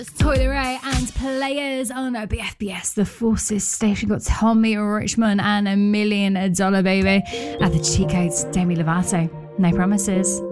Toilet Ray and Players on BFBS, the Forces station. Got Tommy Richmond and $1 Million Baby at the Cheat Codes, Demi Lovato. No promises.